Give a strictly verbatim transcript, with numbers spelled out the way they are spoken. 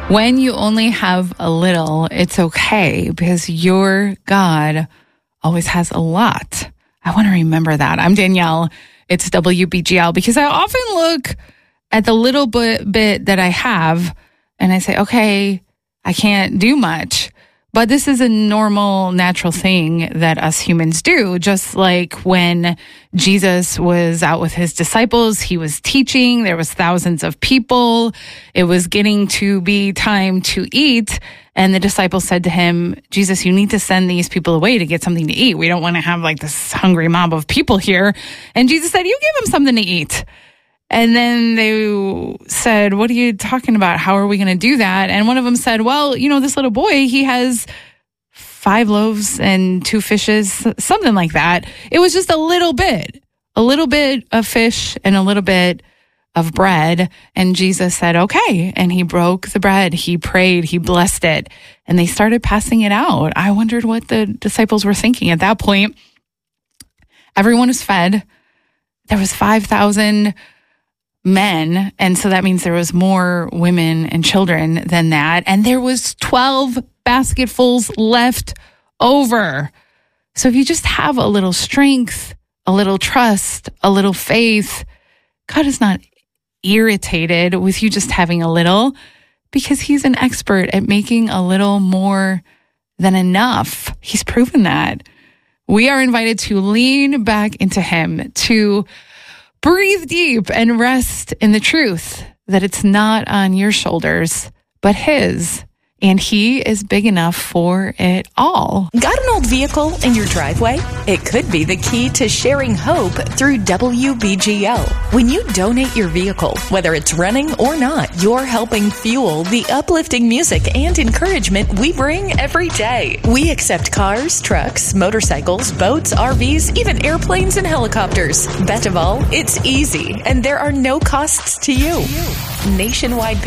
When you only have a little, it's okay because your God always has a lot. I want to remember that. I'm Danielle. It's W B G L because I often look at the little bit, bit that I have and I say, okay, I can't do much. But this is a normal, natural thing that us humans do. Just like when Jesus was out with his disciples, he was teaching, there was thousands of people. It was getting to be time to eat. And the disciples said to him, Jesus, you need to send these people away to get something to eat. We don't want to have like this hungry mob of people here. And Jesus said, you give them something to eat. And then they said, what are you talking about? How are we going to do that? And one of them said, well, you know, this little boy, he has five loaves and two fishes, something like that. It was just a little bit, a little bit of fish and a little bit of bread. And Jesus said, okay. And he broke the bread. He prayed. He blessed it. And they started passing it out. I wondered what the disciples were thinking at that point. Everyone was fed. There was five thousand men, and so that means there was more women and children than that, and there was twelve basketfuls left over. So if you just have a little strength, a little trust, a little faith, God is not irritated with you just having a little, because he's an expert at making a little more than enough. He's proven that. We are invited to lean back into him, to breathe deep and rest in the truth that it's not on your shoulders, but his. And he is big enough for it all. Got an old vehicle in your driveway? It could be the key to sharing hope through W B G L. When you donate your vehicle, whether it's running or not, you're helping fuel the uplifting music and encouragement we bring every day. We accept cars, trucks, motorcycles, boats, R Vs, even airplanes and helicopters. Best of all, it's easy, and there are no costs to you. Nationwide